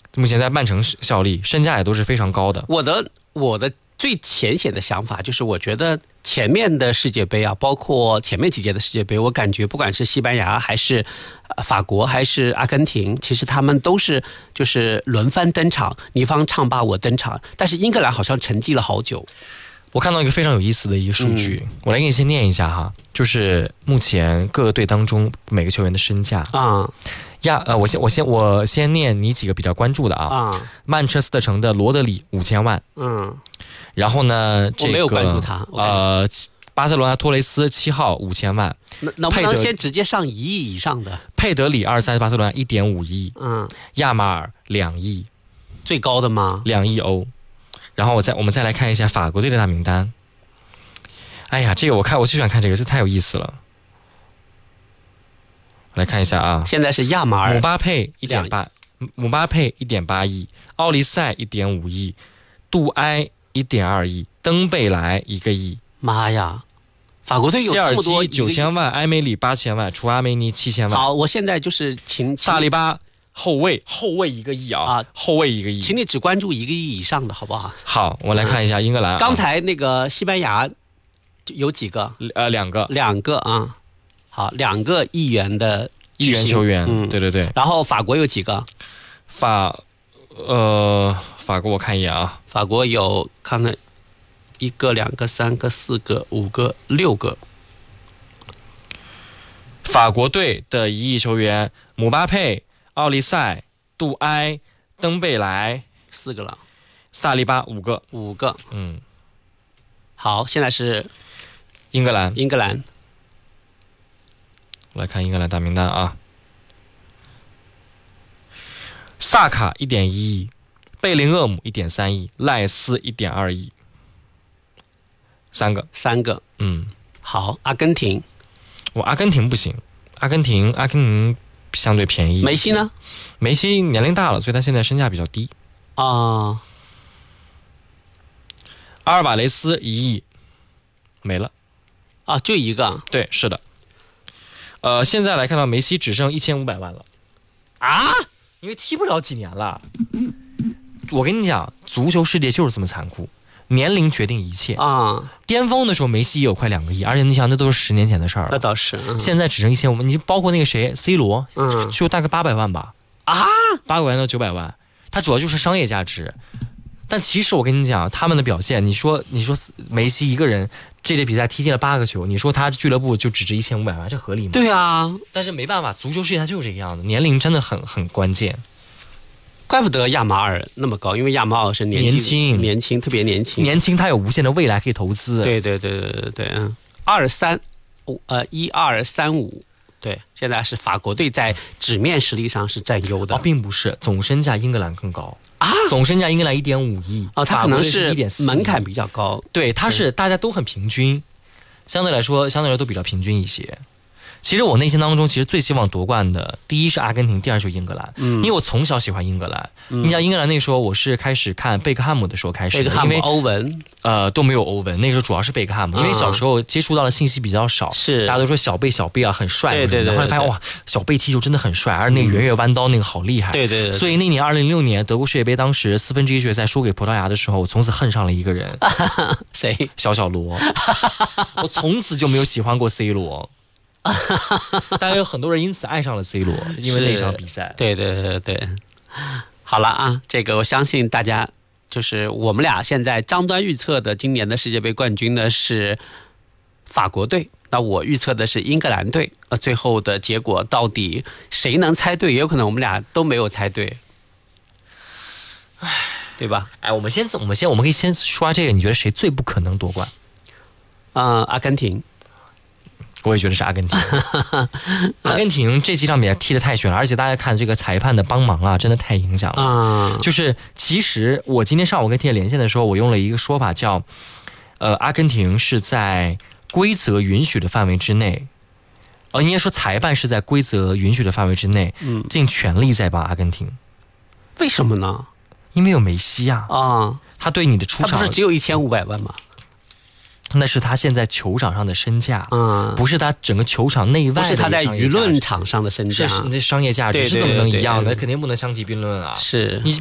目前在曼城效力，身价也都是非常高的。 我的最浅显的想法就是，我觉得前面的世界杯啊，包括前面几届的世界杯，我感觉不管是西班牙还是法国还是阿根廷，其实他们都是就是轮番登场，你方唱罢我登场，但是英格兰好像沉寂了好久。 我看到一个非常有意思的一个数据，我来给你先念一下哈，就是目前各个队当中每个球员的身价啊。我先念你几个比较关注的啊。曼彻斯特城的罗德里5000万，然后呢， 我没有关注他。 巴塞罗那托雷斯7号5000万， 能不能先直接上1亿以上的？ 佩德里23巴塞罗那1.5亿，亚马尔2亿， 最高的吗 ？2亿欧。然后我们再来看一下法国队的大名单。哎呀，这个我最喜欢看这个，这太有意思了。来看一下啊， 现在是亚马尔、 姆巴佩1.8亿，奥利赛1.5亿，杜埃1.2亿，登贝莱1个亿。 妈呀，法国队有这么多 ！9千万，埃梅里8000万，除阿梅尼7000万。 好，我现在就是请萨利巴后卫1个亿啊，后卫1个亿， 请你只关注1个亿以上的好不好？ 好，我来看一下英格兰。 刚才那个西班牙有几个？2个啊。好，2个亿元的 1元球员，对对对。 然后法国有几个？ 法国我看一眼啊， 法国有看看1个、2个、3个、4个、5个、6个。 法国队的1亿球员，姆巴佩、奥利赛、杜埃、登贝莱 4个了， 萨利巴5个。 好，现在是英格兰。我来看英格兰大名单啊，萨卡1.1亿，贝林厄姆1.3亿，赖斯1.2亿，3个。 好，阿根廷。 阿根廷不行，阿根廷相对便宜。 梅西呢？ 梅西年龄大了，所以他现在身价比较低啊。 阿尔瓦雷斯1亿没了啊，就1个。 对，是的。现在来看到梅西只剩1500万了啊， 因为踢不了几年了。我跟你讲，足球世界就是这么残酷，年龄决定一切啊。巅峰的时候，梅西也有快2个亿，而且你想，那都是10年前的事儿了。 那倒是。 现在只剩1500万，你包括那个谁 ，C 罗，就大概800万吧。 啊 ，800万到900万，它主要就是商业价值。但其实我跟你讲，他们的表现，你说梅西一个人这届比赛踢进了8个球，你说他俱乐部就只值1500万，这合理吗？ 对啊， 但是没办法，足球世界它就是这个样子，年龄真的很关键。 怪不得亚马尔那么高，因为亚马尔是年轻，特别年轻， 他有无限的未来可以投资。 对，1,2,3,5，对，现在是法国队在纸面实力上是占优的， 并不是，总身价英格兰更高啊，总身价英格兰1.5亿他可能是 1.4亿， 门槛比较高， 对，他是大家都很平均，相对来说都比较平均一些。其实我内心当中其实最希望夺冠的，第一是阿根廷，第二就是英格兰。因为我从小喜欢英格兰。你想英格兰那个时候，我是开始看贝克汉姆的时候开始的， 贝克汉姆、欧文， 都没有欧文。那个时候主要是贝克汉姆，因为小时候接触到的信息比较少， 是大家都说小贝啊很帅， 对。 后来发现哇，小贝踢球真的很帅，而那个圆月弯刀那个好厉害， 对。 所以那年2006年德国世界杯，当时1/4决赛输给葡萄牙的时候，我从此恨上了一个人， 谁？ 小罗。我从此就没有喜欢过 C 罗。大概有很多人因此爱上了 C 罗，因为那场比赛。 对。好了啊，这个我相信大家，就是我们俩现在张端预测的今年的世界杯冠军呢是法国队，那我预测的是英格兰队。最后的结果到底谁能猜对？也有可能我们俩都没有猜对，对吧？ 我们可以先说这个，你觉得谁最不可能夺冠？ 阿根廷。 我也觉得是阿根廷。阿根廷这几场比赛踢得太悬了，而且大家看这个裁判的帮忙啊，真的太影响了。就是其实我今天上午跟天连线的时候，我用了一个说法叫，阿根廷是在规则允许的范围之内，应该说裁判是在规则允许的范围之内，尽全力在帮阿根廷。 为什么呢？ 因为有梅西啊，他对你的出场， 他不是只有1500万吗？ 那是他现在球场上的身价，不是他整个球场内外的， 不是他在舆论场上的身价， 这商业价值是怎么能一样的？肯定不能相提并论啊！ 是。